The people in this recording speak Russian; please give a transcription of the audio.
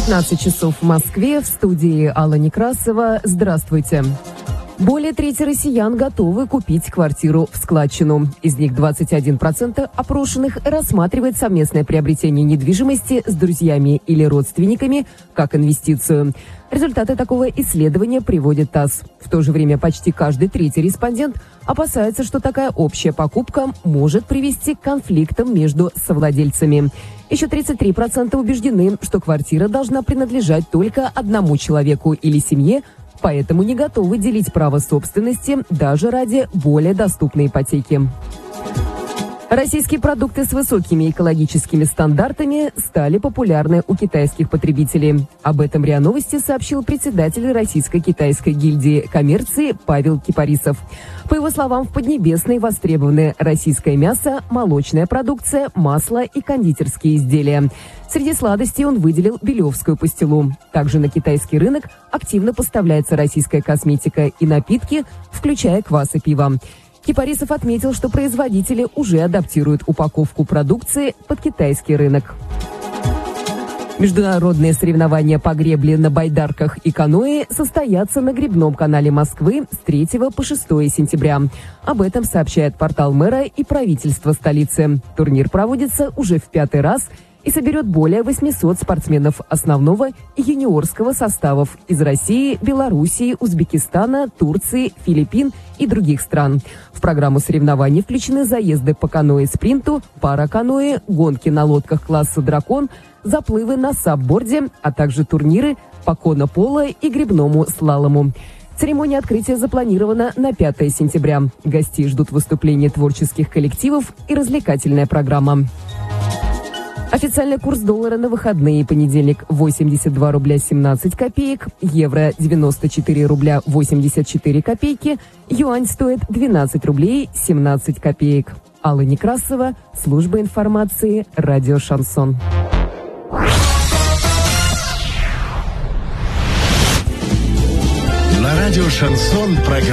15 часов в Москве, в студии Алла Некрасова. Здравствуйте. Более трети россиян готовы купить квартиру в складчину. Из них 21% опрошенных рассматривает совместное приобретение недвижимости с друзьями или родственниками как инвестицию. Результаты такого исследования приводит ТАСС. В то же время почти каждый третий респондент опасается, что такая общая покупка может привести к конфликтам между совладельцами. Еще 33% убеждены, что квартира должна принадлежать только одному человеку или семье, поэтому не готовы делить право собственности даже ради более доступной ипотеки. Российские продукты с высокими экологическими стандартами стали популярны у китайских потребителей. Об этом РИА Новости сообщил председатель Российско-китайской гильдии коммерции Павел Кипарисов. По его словам, в Поднебесной востребованы российское мясо, молочная продукция, масло и кондитерские изделия. Среди сладостей он выделил белевскую пастилу. Также на китайский рынок активно поставляется российская косметика и напитки, включая квас и пиво. Кипарисов отметил, что производители уже адаптируют упаковку продукции под китайский рынок. Международные соревнования по гребле на байдарках и каноэ состоятся на Гребном канале Москвы с 3 по 6 сентября. Об этом сообщает портал мэра и правительства столицы. Турнир проводится уже в 5-й раз и соберет более 800 спортсменов основного и юниорского составов из России, Белоруссии, Узбекистана, Турции, Филиппин и других стран. В программу соревнований включены заезды по каноэ-спринту, параканоэ, гонки на лодках класса «Дракон», заплывы на сабборде, а также турниры по конно-поло и гребному слалому. Церемония открытия запланирована на 5 сентября. Гостей ждут выступления творческих коллективов и развлекательная программа. Официальный курс доллара на выходные: понедельник 82 рубля 17 копеек, евро 94 рубля 84 копейки, юань стоит 12 рублей 17 копеек. Алла Некрасова, служба информации, радио «Шансон». На радио «Шансон» программа